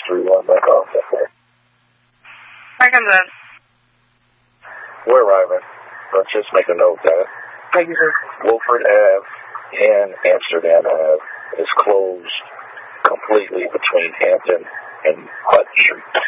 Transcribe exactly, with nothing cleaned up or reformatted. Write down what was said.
three one back off that way. Here comes in. We're arriving. Let's just make a note that Thank you, sir. Wilford Avenue and Amsterdam Avenue is closed completely between Hampton and Hutton Street.